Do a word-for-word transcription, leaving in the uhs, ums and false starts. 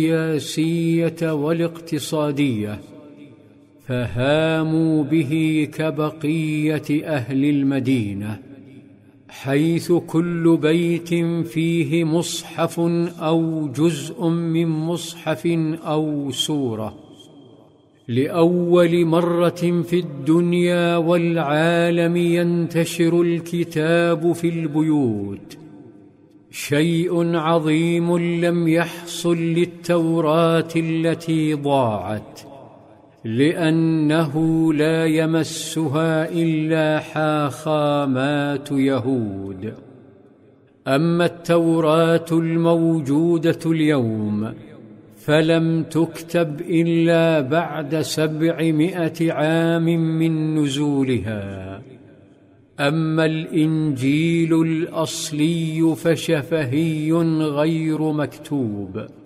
السياسية والاقتصادية، فهاموا به كبقية أهل المدينة، حيث كل بيت فيه مصحف أو جزء من مصحف أو سورة. لأول مرة في الدنيا والعالم ينتشر الكتاب في البيوت، شيء عظيم لم يحصل للتوراة التي ضاعت، لأنه لا يمسها إلا حاخامات يهود. أما التوراة الموجودة اليوم فلم تكتب إلا بعد سبعمائة عام من نزولها. أما الإنجيل الأصلي فشفهي غير مكتوب.